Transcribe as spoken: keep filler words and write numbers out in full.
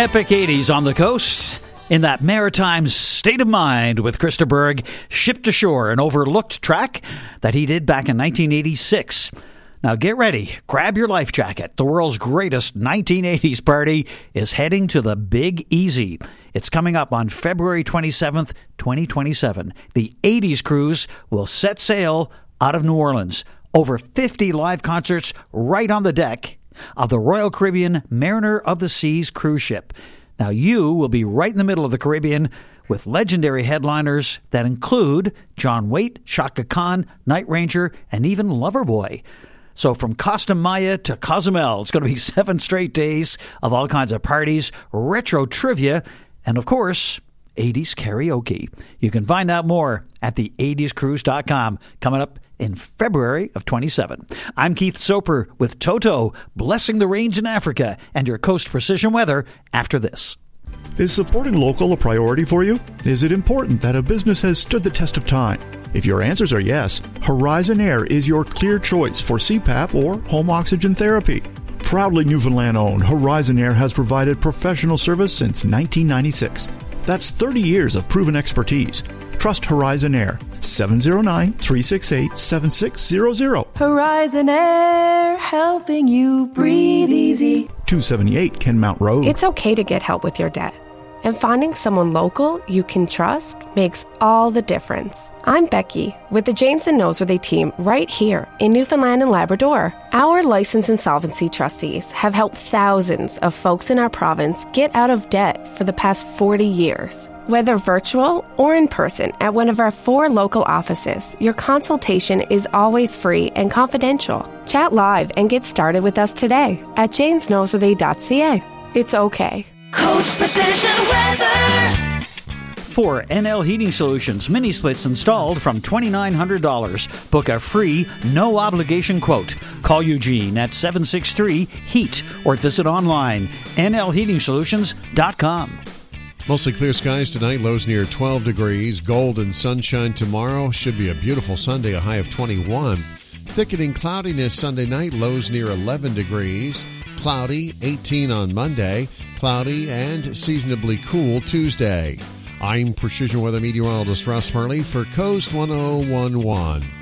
Epic eighties on the coast. In that maritime state of mind with Krista Berg, shipped ashore an overlooked track that he did back in nineteen eighty-six. Now get ready, grab your life jacket. The world's greatest nineteen eighties party is heading to the Big Easy. It's coming up on February twenty-seventh, twenty twenty-seven. The eighties cruise will set sail out of New Orleans. Over fifty live concerts right on the deck of the Royal Caribbean Mariner of the Seas cruise ship. Now, you will be right in the middle of the Caribbean with legendary headliners that include John Waite, Chaka Khan, Night Ranger, and even Loverboy. So from Costa Maya to Cozumel, it's going to be seven straight days of all kinds of parties, retro trivia, and of course, eighties karaoke. You can find out more at the eighties cruise dot com coming up in February of twenty-seven. I'm Keith Soper with Toto, blessing the range in Africa, and your Coast Precision weather after this. Is supporting local a priority for you? Is it important that a business has stood the test of time? If your answers are yes, Horizon Air is your clear choice for C PAP or home oxygen therapy. Proudly Newfoundland-owned, Horizon Air has provided professional service since nineteen ninety-six. That's thirty years of proven expertise. Trust Horizon Air. seven oh nine, three six eight, seven six zero zero. Horizon Air, helping you breathe easy. two seventy-eight Kenmount Road. It's okay to get help with your debt. And finding someone local you can trust makes all the difference. I'm Becky with the James and Noseworthy team right here in Newfoundland and Labrador. Our licensed insolvency trustees have helped thousands of folks in our province get out of debt for the past forty years. Whether virtual or in person at one of our four local offices, your consultation is always free and confidential. Chat live and get started with us today at james noseworthy dot c a. It's okay. Coast Precision Weather. For N L Heating Solutions, mini splits installed from two thousand nine hundred dollars. Book a free, no obligation quote. Call Eugene at seven six three HEAT or visit online n l heating solutions dot com. Mostly clear skies tonight, lows near twelve degrees. Golden sunshine tomorrow. Should be a beautiful Sunday, a high of twenty-one. Thickening cloudiness Sunday night, lows near eleven degrees. Cloudy, eighteen on Monday. Cloudy and seasonably cool Tuesday. I'm Precision Weather Meteorologist Russ Murley for Coast one oh one one.